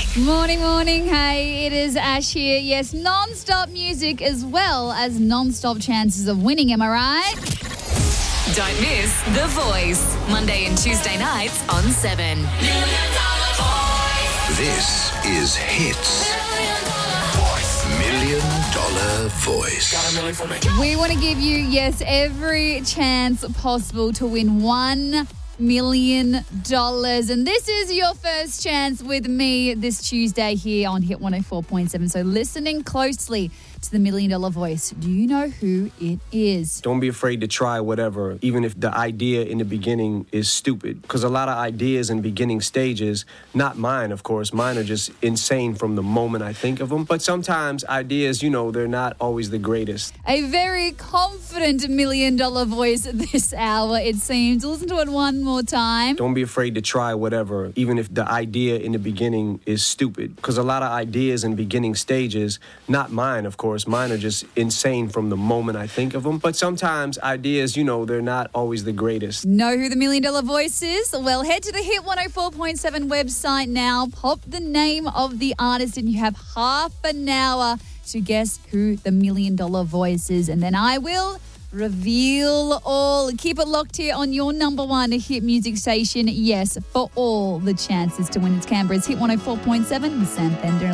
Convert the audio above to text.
Morning. Hey, it is Ash here. Yes, non-stop music as well as non-stop chances of winning. Am I right? Don't miss The Voice, Monday and Tuesday nights on 7. This is Hits. $1 Million Voice. We want to give you, yes, every chance possible to win $1 million. And this is your first chance with me this Tuesday here on Hit 104.7. So listening closely to the $1 Million Voice. Do you know who it is? Don't be afraid to try whatever, even if the idea in the beginning is stupid. Because a lot of ideas in beginning stages, not mine, of course, mine are just insane from the moment I think of them. But sometimes ideas, they're not always the greatest. A very confident $1 Million Voice this hour, it seems. Listen to it one more time. Don't be afraid to try whatever, even if the idea in the beginning is stupid. Because a lot of ideas in beginning stages, not mine, of course, mine are just insane from the moment I think of them. But sometimes ideas, they're not always the greatest. Know who the $1 Million Voice is? Well, head to the Hit 104.7 website now. Pop the name of the artist and you have half an hour to guess who the $1 Million Voice is. And then I will reveal all. Keep it locked here on your number one hit music station. Yes, for all the chances to win. It's Canberra's Hit 104.7 with Sam Fender.